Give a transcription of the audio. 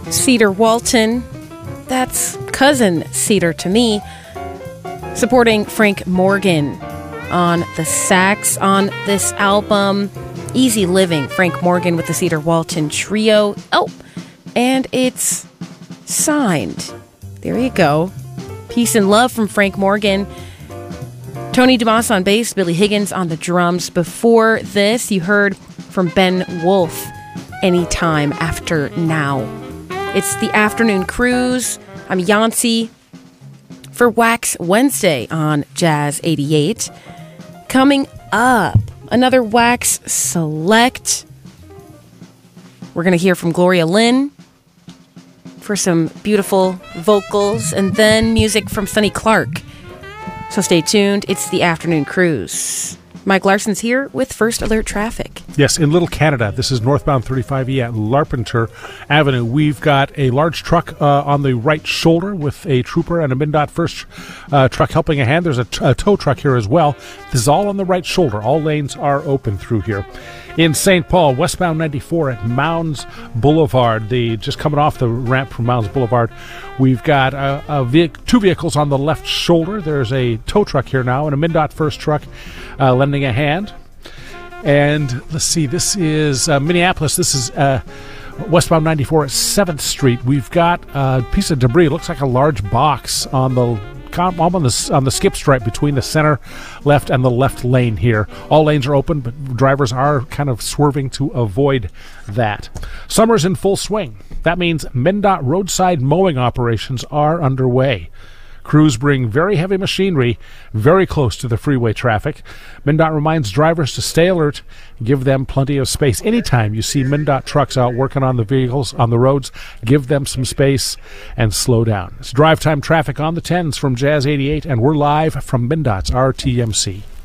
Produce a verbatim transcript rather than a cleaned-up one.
Cedar Walton, that's cousin Cedar to me, supporting Frank Morgan on the sax on this album. Easy Living, Frank Morgan with the Cedar Walton Trio. Oh, and it's signed. There you go. Peace and Love from Frank Morgan. Tony DeMoss on bass, Billy Higgins on the drums. Before this, you heard from Ben Wolf, Anytime After Now. It's the Afternoon Cruise. I'm Yancey for Wax Wednesday on Jazz eighty-eight. Coming up, another Wax Select. We're going to hear from Gloria Lynn for some beautiful vocals, and then music from Sonny Clark. So stay tuned. It's the Afternoon Cruise. Mike Larson's here with First Alert Traffic. Yes, in Little Canada. This is northbound thirty-five E at Larpenteur Avenue. We've got a large truck uh, on the right shoulder with a trooper and a MnDOT first uh, truck helping a hand. There's a, t- a tow truck here as well. This is all on the right shoulder. All lanes are open through here. In Saint Paul, westbound ninety-four at Mounds Boulevard, the just coming off the ramp from Mounds Boulevard, we've got a, a vehic- two vehicles on the left shoulder. There's a tow truck here now and a MnDOT first truck uh, lending a hand. And let's see, this is uh, Minneapolis. This is uh, westbound ninety-four at seventh Street. We've got a piece of debris. It looks like a large box on the on the on the skip stripe between the center left and the left lane here. All lanes are open, but drivers are kind of swerving to avoid that. Summer's in full swing. That means MnDOT roadside mowing operations are underway. Crews bring very heavy machinery very close to the freeway traffic. MnDOT reminds drivers to stay alert, give them plenty of space. Anytime you see MnDOT trucks out working on the vehicles on the roads, give them some space and slow down. It's drive time traffic on the tens from Jazz eighty-eight, and we're live from MnDOT's R T M C.